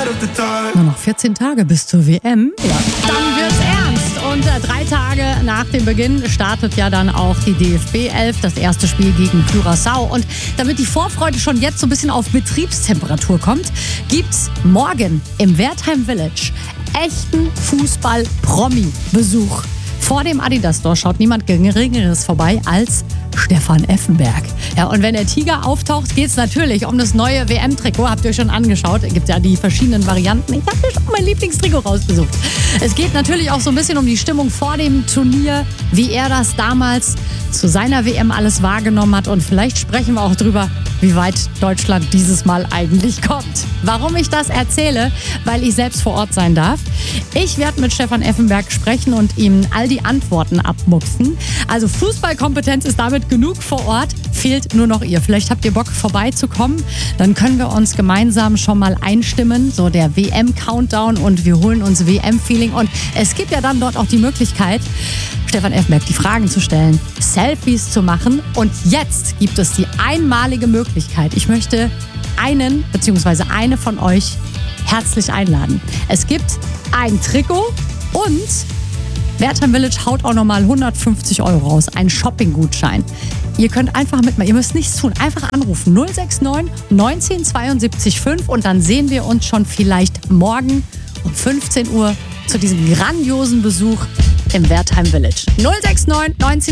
Nur noch 14 Tage bis zur WM. Ja, dann wird's ernst. Und 3 Tage nach dem Beginn startet ja dann auch die DFB 11, das erste Spiel gegen Curaçao. Und damit die Vorfreude schon jetzt so ein bisschen auf Betriebstemperatur kommt, gibt's morgen im Wertheim Village echten Fußball-Promi-Besuch. Vor dem Adidas Store schaut niemand Geringeres vorbei als Stefan Effenberg. Ja, und wenn der Tiger auftaucht, geht es natürlich um das neue WM-Trikot. Habt ihr euch schon angeschaut? Es gibt ja die verschiedenen Varianten. Ich habe mir schon mein Lieblingstrikot rausgesucht. Es geht natürlich auch so ein bisschen um die Stimmung vor dem Turnier, wie er das damals zu seiner WM alles wahrgenommen hat. Und vielleicht sprechen wir auch drüber, wie weit Deutschland dieses Mal eigentlich kommt. Warum ich das erzähle? Weil ich selbst vor Ort sein darf. Ich werde mit Stefan Effenberg sprechen und ihm all die Antworten abmuxen. Also Fußballkompetenz ist damit genug vor Ort. Fehlt nur noch ihr. Vielleicht habt ihr Bock vorbeizukommen. Dann können wir uns gemeinsam schon mal einstimmen. So der WM-Countdown und wir holen uns WM-Feeling. Und es gibt ja dann dort auch die Möglichkeit, Stefan Effenberg die Fragen zu stellen, Selfies zu machen. Und jetzt gibt es die einmalige Möglichkeit. Ich möchte einen bzw. eine von euch herzlich einladen. Es gibt ein Trikot und Wertheim Village haut auch nochmal 150 € raus, einen Shopping-Gutschein. Ihr könnt einfach mitmachen, ihr müsst nichts tun, einfach anrufen 069 19 72 5 und dann sehen wir uns schon vielleicht morgen um 15 Uhr zu diesem grandiosen Besuch im Wertheim Village. 069 19